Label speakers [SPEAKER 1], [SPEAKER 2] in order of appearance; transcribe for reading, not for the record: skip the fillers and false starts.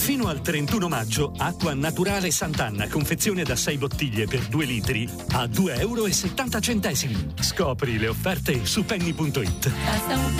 [SPEAKER 1] Fino al 31 maggio, acqua naturale Sant'Anna, confezione da 6 bottiglie per 2 litri a €2,70. Scopri le offerte su penny.it.